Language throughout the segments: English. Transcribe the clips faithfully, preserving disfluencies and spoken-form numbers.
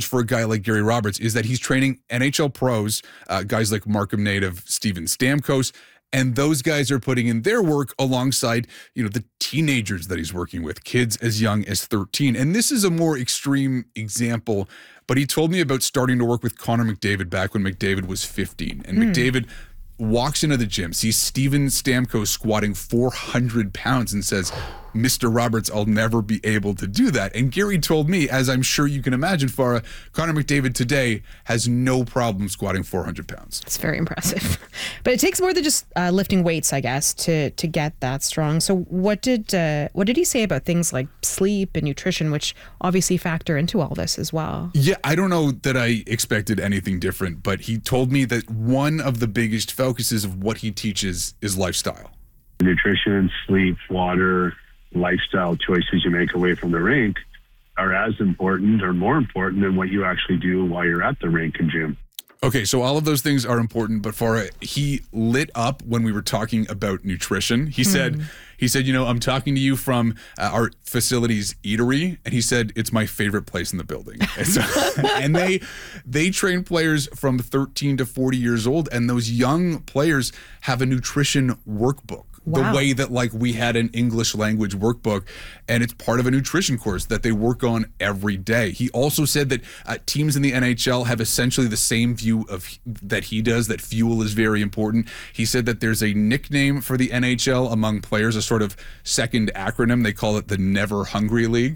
for a guy like Gary Roberts is that he's training N H L pros, uh, guys like Markham native Steven Stamkos, and those guys are putting in their work alongside, you know, the teenagers that he's working with, kids as young as thirteen. And this is a more extreme example, but he told me about starting to work with Connor McDavid back when McDavid was fifteen. And mm. McDavid walks into the gym, sees Steven Stamkos squatting four hundred pounds and says, Mister Roberts, I'll never be able to do that. And Gary told me, as I'm sure you can imagine, Farah, Connor McDavid today has no problem squatting four hundred pounds. It's very impressive. But it takes more than just uh, lifting weights, I guess, to to get that strong. So what did uh, what did he say about things like sleep and nutrition, which obviously factor into all this as well? Yeah, I don't know that I expected anything different, but he told me that one of the biggest focuses of what he teaches is lifestyle. Nutrition, sleep, water, lifestyle choices you make away from the rink are as important or more important than what you actually do while you're at the rink and gym. Okay, so all of those things are important, but Farah, he lit up when we were talking about nutrition. He mm. said, he said, you know, I'm talking to you from uh, our facility's eatery, and he said it's my favorite place in the building. And, so, and they they train players from thirteen to forty years old, and those young players have a nutrition workbook. Wow. The way that like we had an English language workbook, and it's part of a nutrition course that they work on every day. He also said that uh, teams in the N H L have essentially the same view of that he does, that fuel is very important. He said that there's a nickname for the N H L among players, a sort of second acronym. They call it the Never Hungry League.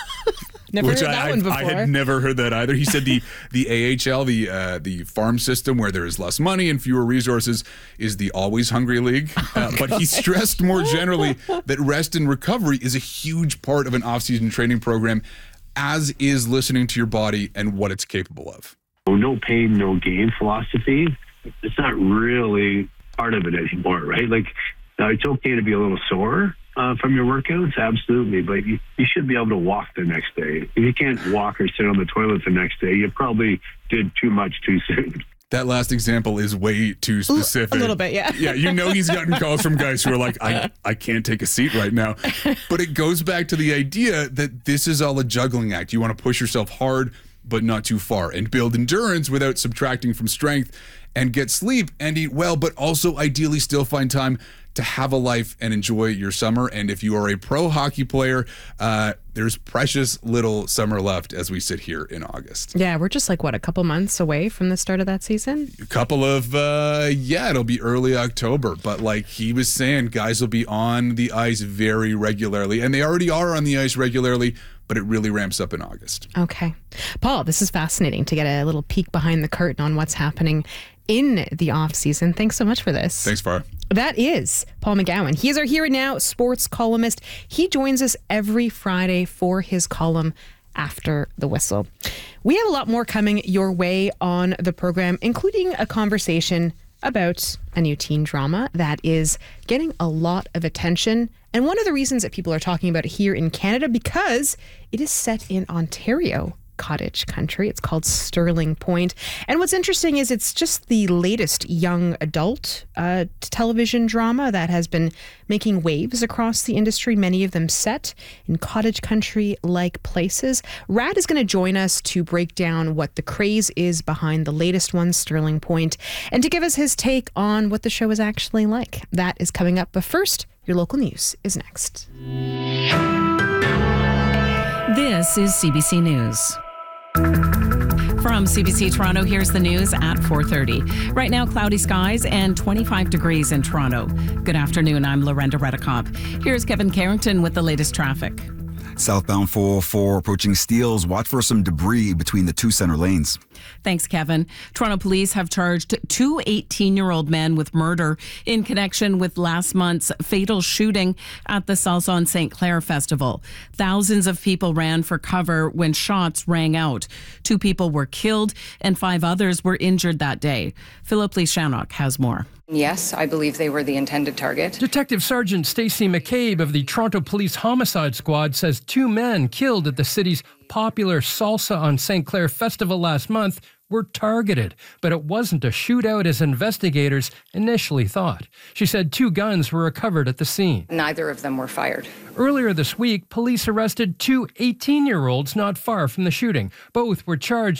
Never Which heard that I, one before. I had never heard that either. He said the the A H L, the uh, the farm system where there is less money and fewer resources, is the Always Hungry League. Uh, but he stressed more generally that rest and recovery is a huge part of an off-season training program, as is listening to your body and what it's capable of. No pain, no gain philosophy, it's not really part of it anymore, right? Like, now it's okay to be a little sore Uh, from your workouts, absolutely, but you, you should be able to walk the next day. If you can't walk or sit on the toilet the next day, you probably did too much too soon. That last example is way too specific. A little bit, yeah. Yeah, you know he's gotten calls from guys who are like, I, I can't take a seat right now. But it goes back to the idea that this is all a juggling act. You want to push yourself hard, but not too far, and build endurance without subtracting from strength, and get sleep and eat well, but also ideally still find time to have a life and enjoy your summer. And if you are a pro hockey player, uh, there's precious little summer left as we sit here in August. Yeah, we're just like, what, a couple months away from the start of that season? A couple of, uh, yeah, it'll be early October. But like he was saying, guys will be on the ice very regularly. And they already are on the ice regularly, but it really ramps up in August. Okay. Paul, this is fascinating to get a little peek behind the curtain on what's happening in the off season. Thanks so much for this. Thanks, Farah. That is Paul McGowan. He is our Here and Now sports columnist. He joins us every Friday for his column After the Whistle. We have a lot more coming your way on the program, including a conversation about a new teen drama that is getting a lot of attention. And one of the reasons that people are talking about it here in Canada, because it is set in Ontario cottage country. It's called Sterling Point. And what's interesting is it's just the latest young adult uh, television drama that has been making waves across the industry, many of them set in cottage country-like places. Rad is going to join us to break down what the craze is behind the latest one, Sterling Point, and to give us his take on what the show is actually like. That is coming up. But first, your local news is next. This is C B C News. From C B C Toronto, here's the news at four thirty. Right now, cloudy skies and twenty-five degrees in Toronto. Good afternoon, I'm Lorenda Redicop. Here's Kevin Carrington with the latest traffic. Southbound four oh four approaching Steeles. Watch for some debris between the two center lanes. Thanks, Kevin. Toronto police have charged two eighteen-year-old men with murder in connection with last month's fatal shooting at the Salsa on Saint Clair Festival. Thousands of people ran for cover when shots rang out. Two people were killed and five others were injured that day. Philip Lee Shannock has more. Yes, I believe they were the intended target. Detective Sergeant Stacey McCabe of the Toronto Police Homicide Squad says two men killed at the city's popular Salsa on Saint Clair Festival last month were targeted, but it wasn't a shootout as investigators initially thought. She said two guns were recovered at the scene. Neither of them were fired. Earlier this week, police arrested two eighteen-year-olds not far from the shooting. Both were charged